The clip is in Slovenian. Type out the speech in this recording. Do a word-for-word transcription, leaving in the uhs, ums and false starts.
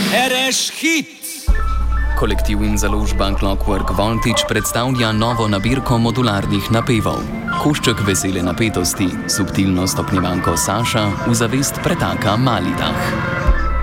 Ereš hit! Kolektiv in založba Clockwork Voltage predstavlja novo nabirko modularnih napevov. Košček vesele napetosti, subtilno stopnjevanko Saša v zavest pretaka Mali dah.